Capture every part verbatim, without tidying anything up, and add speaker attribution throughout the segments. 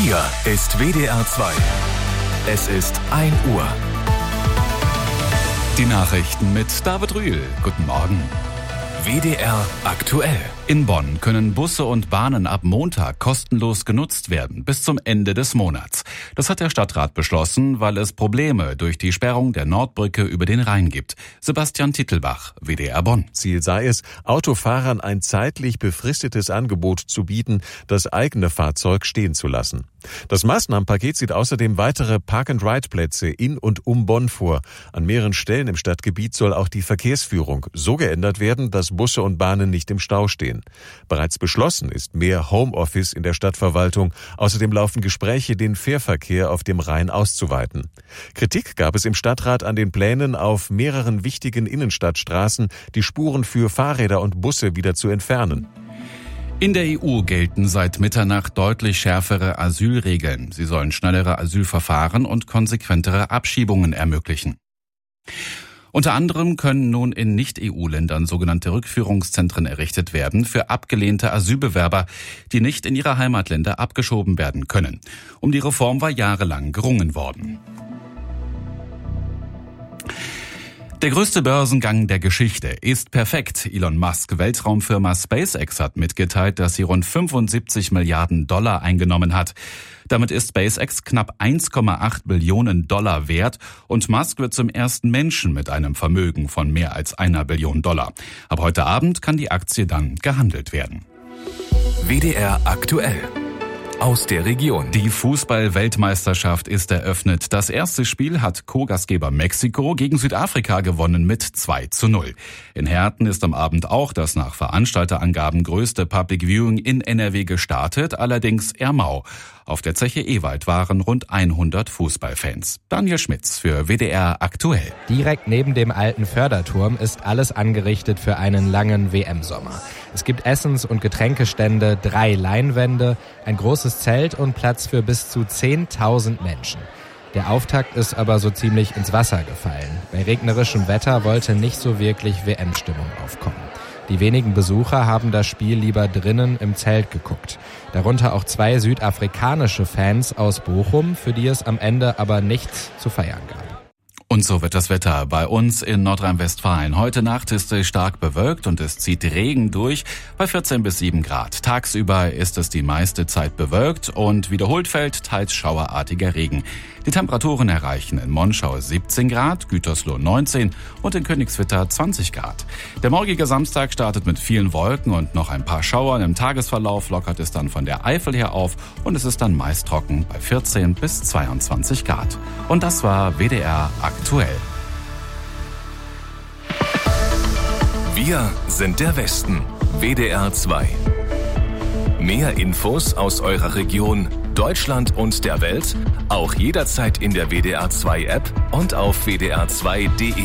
Speaker 1: Hier ist W D R zwei. Es ist ein Uhr.
Speaker 2: Die Nachrichten mit David Rühl. Guten Morgen.
Speaker 1: W D R aktuell.
Speaker 2: In Bonn können Busse und Bahnen ab Montag kostenlos genutzt werden, bis zum Ende des Monats. Das hat der Stadtrat beschlossen, weil es Probleme durch die Sperrung der Nordbrücke über den Rhein gibt. Sebastian Tittelbach, W D R Bonn.
Speaker 3: Ziel sei es, Autofahrern ein zeitlich befristetes Angebot zu bieten, das eigene Fahrzeug stehen zu lassen. Das Maßnahmenpaket sieht außerdem weitere Park-and-Ride-Plätze in und um Bonn vor. An mehreren Stellen im Stadtgebiet soll auch die Verkehrsführung so geändert werden, dass Busse und Bahnen nicht im Stau stehen. Bereits beschlossen ist mehr Homeoffice in der Stadtverwaltung. Außerdem laufen Gespräche, den Fährverkehr auf dem Rhein auszuweiten. Kritik gab es im Stadtrat an den Plänen, auf mehreren wichtigen Innenstadtstraßen die Spuren für Fahrräder und Busse wieder zu entfernen.
Speaker 2: In der E U gelten seit Mitternacht deutlich schärfere Asylregeln. Sie sollen schnellere Asylverfahren und konsequentere Abschiebungen ermöglichen. Unter anderem können nun in Nicht-E U-Ländern sogenannte Rückführungszentren errichtet werden für abgelehnte Asylbewerber, die nicht in ihre Heimatländer abgeschoben werden können. Um die Reform war jahrelang gerungen worden. Der größte Börsengang der Geschichte ist perfekt. Elon Musk, Weltraumfirma SpaceX, hat mitgeteilt, dass sie rund fünfundsiebzig Milliarden Dollar eingenommen hat. Damit ist SpaceX knapp eins Komma acht Billionen Dollar wert und Musk wird zum ersten Menschen mit einem Vermögen von mehr als einer Billion Dollar. Ab heute Abend kann die Aktie dann gehandelt werden.
Speaker 1: W D R aktuell. Aus der Region.
Speaker 2: Die Fußball-Weltmeisterschaft ist eröffnet. Das erste Spiel hat Co-Gastgeber Mexiko gegen Südafrika gewonnen mit zwei zu null. In Herten ist am Abend auch das nach Veranstalterangaben größte Public Viewing in N R W gestartet, allerdings eher mau. Auf der Zeche Ewald waren rund hundert Fußballfans. Daniel Schmitz für W D R aktuell.
Speaker 4: Direkt neben dem alten Förderturm ist alles angerichtet für einen langen W M-Sommer. Es gibt Essens- und Getränkestände, drei Leinwände, ein großes Zelt und Platz für bis zu zehntausend Menschen. Der Auftakt ist aber so ziemlich ins Wasser gefallen. Bei regnerischem Wetter wollte nicht so wirklich W M-Stimmung aufkommen. Die wenigen Besucher haben das Spiel lieber drinnen im Zelt geguckt. Darunter auch zwei südafrikanische Fans aus Bochum, für die es am Ende aber nichts zu feiern gab.
Speaker 2: Und so wird das Wetter bei uns in Nordrhein-Westfalen. Heute Nacht ist es stark bewölkt und es zieht Regen durch bei vierzehn bis sieben Grad. Tagsüber ist es die meiste Zeit bewölkt und wiederholt fällt teils schauerartiger Regen. Die Temperaturen erreichen in Monschau siebzehn Grad, Gütersloh neunzehn und in Königswinter zwanzig Grad. Der morgige Samstag startet mit vielen Wolken und noch ein paar Schauern. Im Tagesverlauf lockert es dann von der Eifel her auf und es ist dann meist trocken bei vierzehn bis zweiundzwanzig Grad. Und das war W D R aktuell.
Speaker 1: Wir sind der Westen. W D R zwei. Mehr Infos aus eurer Region, Deutschland und der Welt, auch jederzeit in der W D R zwei App und auf w d r zwei punkt d e.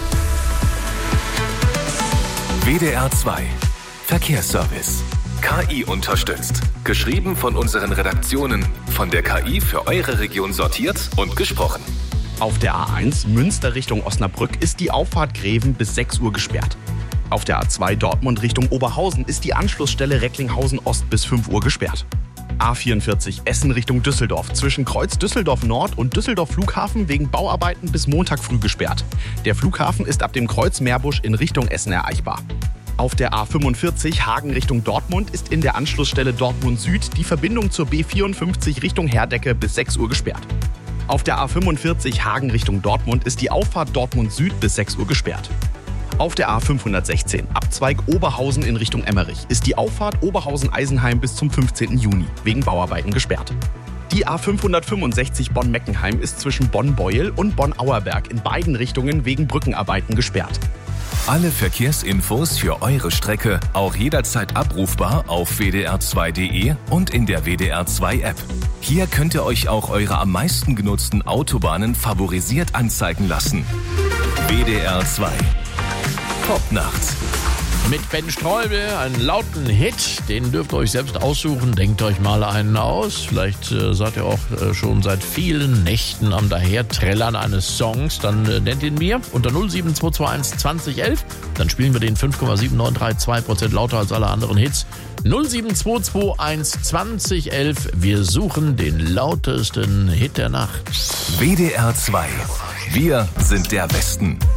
Speaker 1: W D R zwei. Verkehrsservice. K I unterstützt. Geschrieben von unseren Redaktionen, von der K I für eure Region sortiert und gesprochen.
Speaker 5: Auf der A eins Münster Richtung Osnabrück ist die Auffahrt Greven bis sechs Uhr gesperrt. Auf der A zwei Dortmund Richtung Oberhausen ist die Anschlussstelle Recklinghausen Ost bis fünf Uhr gesperrt. A vierundvierzig Essen Richtung Düsseldorf zwischen Kreuz Düsseldorf Nord und Düsseldorf Flughafen wegen Bauarbeiten bis Montag früh gesperrt. Der Flughafen ist ab dem Kreuz Meerbusch in Richtung Essen erreichbar. Auf der A fünfundvierzig Hagen Richtung Dortmund ist in der Anschlussstelle Dortmund Süd die Verbindung zur B vierundfünfzig Richtung Herdecke bis sechs Uhr gesperrt. Auf der A fünfundvierzig Hagen Richtung Dortmund ist die Auffahrt Dortmund Süd bis sechs Uhr gesperrt. Auf der A fünfhundertsechzehn Abzweig Oberhausen in Richtung Emmerich ist die Auffahrt Oberhausen-Eisenheim bis zum fünfzehnten Juni wegen Bauarbeiten gesperrt. Die A fünfhundertfünfundsechzig Bonn-Meckenheim ist zwischen Bonn-Beuel und Bonn-Auerberg in beiden Richtungen wegen Brückenarbeiten gesperrt.
Speaker 1: Alle Verkehrsinfos für eure Strecke auch jederzeit abrufbar auf w d r zwei punkt d e und in der W D R zwei App. Hier könnt ihr euch auch eure am meisten genutzten Autobahnen favorisiert anzeigen lassen. W D R zwei. Popnacht.
Speaker 6: mit Ben Streuble, einen lauten Hit. Den dürft ihr euch selbst aussuchen. Denkt euch mal einen aus. Vielleicht äh, seid ihr auch äh, schon seit vielen Nächten am Daherträllern eines Songs. Dann äh, nennt ihn mir unter null sieben zwei zwei eins zwanzig elf. Dann spielen wir den fünf Komma sieben neun drei zwei Prozent lauter als alle anderen Hits. null sieben zwei zwei eins zwanzig elf. Wir suchen den lautesten Hit der Nacht.
Speaker 1: W D R zwei. Wir sind der Westen.